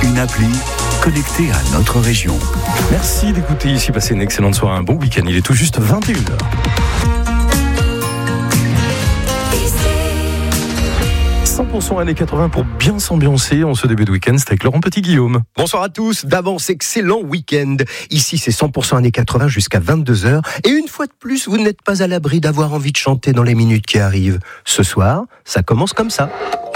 une appli connectée à notre région. Merci d'écouter ici, passez une excellente soirée, un bon week-end. Il est tout juste 21h. 100% années 80 pour bien s'ambiancer en ce début de week-end. C'est avec Laurent Petit-Guillaume. Bonsoir à tous. D'avance, excellent week-end. Ici, c'est 100% années 80 jusqu'à 22h. Et une fois de plus, vous n'êtes pas à l'abri d'avoir envie de chanter dans les minutes qui arrivent. Ce soir, ça commence comme ça.